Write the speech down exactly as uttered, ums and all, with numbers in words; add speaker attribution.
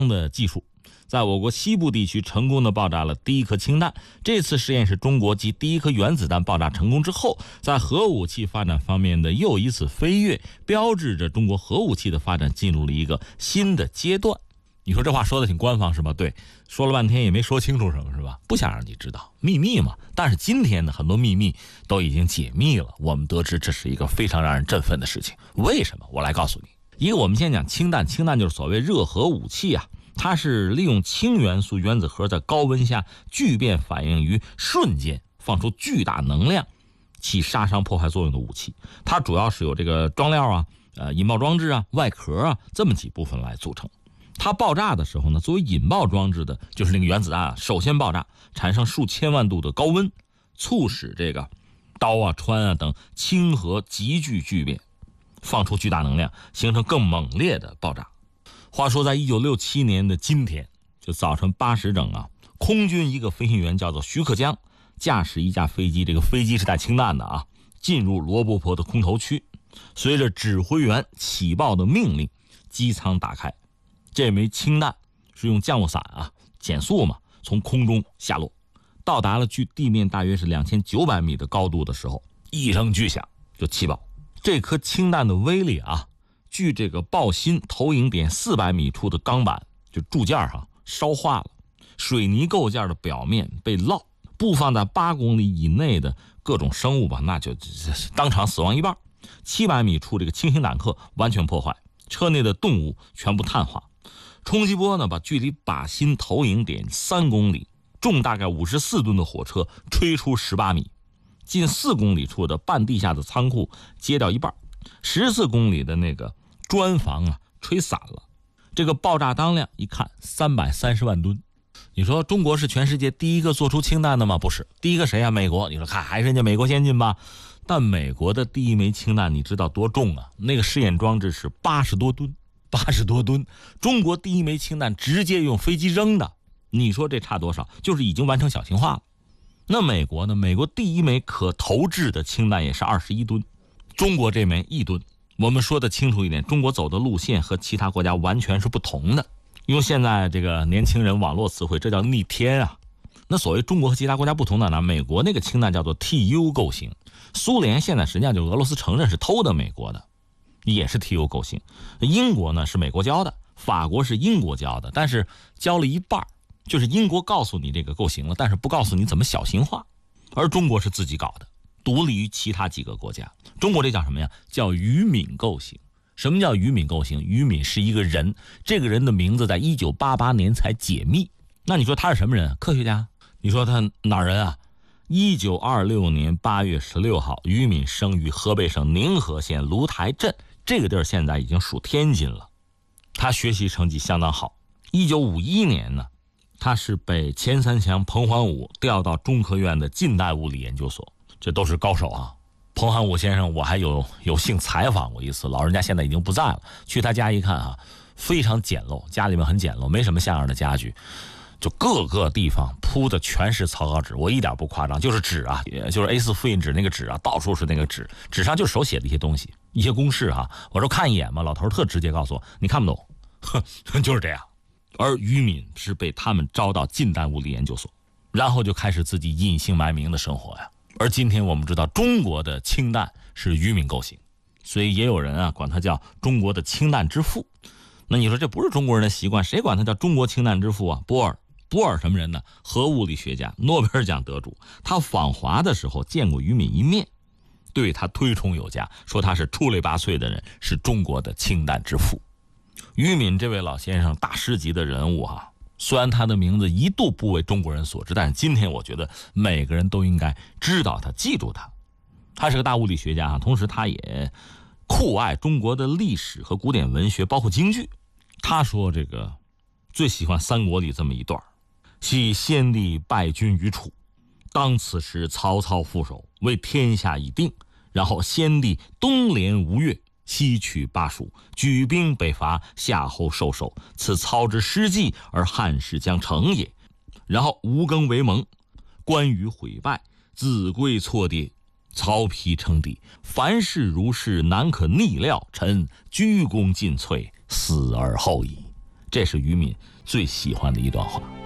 Speaker 1: 的技术，在我国西部地区成功的爆炸了第一颗氢弹。这次实验是中国继第一颗原子弹爆炸成功之后，在核武器发展方面的又一次飞跃，标志着中国核武器的发展进入了一个新的阶段。你说这话说的挺官方是吧？对，说了半天也没说清楚什么是吧？不想让你知道，秘密嘛。但是今天呢，很多秘密都已经解密了，我们得知这是一个非常让人振奋的事情。为什么？我来告诉你。一个，我们先讲氢弹，氢弹就是所谓热核武器啊，它是利用氢元素原子核在高温下聚变反应于瞬间，放出巨大能量，起杀伤破坏作用的武器。它主要是由这个装料啊、呃引爆装置啊、外壳啊这么几部分来组成。它爆炸的时候呢，作为引爆装置的就是那个原子弹啊，首先爆炸，产生数千万度的高温，促使这个刀啊、氚啊等氢核急剧聚变，放出巨大能量，形成更猛烈的爆炸。话说在一九六七年的今天，就早晨八时整啊，空军一个飞行员叫做徐克江，驾驶一架飞机，这个飞机是带氢弹的啊，进入罗布泊的空投区。随着指挥员起爆的命令，机舱打开，这枚氢弹是用降落伞啊，减速嘛，从空中下落，到达了距地面大约是两千九百米的高度的时候，一声巨响就气爆。这颗氢弹的威力啊，距这个爆心投影点四百米处的钢板就铸件哈、啊、烧化了，水泥构件的表面被烙，布放在八公里以内的各种生物吧，那就当场死亡一半。七百米处这个轻型坦克完全破坏，车内的动物全部碳化。冲击波呢，把距离靶心投影点三公里、重大概五十四吨的火车吹出十八米，近四公里处的半地下的仓库揭掉一半，十四公里的那个砖房啊吹散了。这个爆炸当量一看三百三十万吨。你说中国是全世界第一个做出氢弹的吗？不是，第一个谁啊？美国。你说看还是人家美国先进吧？但美国的第一枚氢弹你知道多重啊？那个试验装置是八十多吨。八十多吨，中国第一枚氢弹直接用飞机扔的，你说这差多少？就是已经完成小型化了。那美国呢？美国第一枚可投掷的氢弹也是二十一吨，中国这枚一吨。我们说的清楚一点，中国走的路线和其他国家完全是不同的。用现在这个年轻人网络词汇，这叫逆天啊。那所谓中国和其他国家不同的呢，美国那个氢弹叫做 T U 构型，苏联现在实际上就俄罗斯承认是偷的美国的。也是 T U 构型，英国呢是美国交的，法国是英国交的，但是交了一半，就是英国告诉你这个构型了，但是不告诉你怎么小型化，而中国是自己搞的，独立于其他几个国家。中国这叫什么呀？叫于敏构型。什么叫于敏构型？于敏是一个人，这个人的名字在一九八八年才解密。那你说他是什么人？科学家。你说他哪儿人啊？一九二六年八月十六号，于敏生于河北省宁河县芦台镇。这个地儿现在已经属天津了。他学习成绩相当好。一九五一年呢，他是被钱三强、彭桓武调到中科院的近代物理研究所，这都是高手啊。彭桓武先生我还有有幸采访过一次，老人家现在已经不在了。去他家一看啊，非常简陋，家里面很简陋，没什么像样的家具，就各个地方铺的全是草稿纸，我一点不夸张，就是纸啊，也就是 A 四 复印纸那个纸啊，到处是那个纸，纸上就是手写的一些东西，一些公式啊。我说看一眼嘛，老头特直接告诉我，你看不懂，哼，就是这样。而于敏是被他们招到近代物理研究所，然后就开始自己隐姓埋名的生活呀。而今天我们知道，中国的氢弹是于敏构型，所以也有人啊管他叫中国的氢弹之父。那你说这不是中国人的习惯，谁管他叫中国氢弹之父啊？波尔。波尔什么人呢？核物理学家，诺贝尔奖得主。他访华的时候见过于敏一面，对他推崇有加，说他是出类拔萃的人，是中国的氢弹之父。于敏这位老先生，大师级的人物啊，虽然他的名字一度不为中国人所知，但是今天我觉得每个人都应该知道他，记住他。他是个大物理学家啊，同时他也酷爱中国的历史和古典文学，包括京剧。他说这个最喜欢三国里这么一段，系先帝败军于楚，当此时曹操副手，为天下已定，然后先帝东连吴越，西取巴蜀，举兵北伐，夏后受首，此操之失计，而汉室将成也。然后吴更为盟，关羽毁败，子规错跌，曹丕称帝，凡事如是，难可逆料，臣鞠躬尽瘁，死而后已。 这是于敏最喜欢的一段话。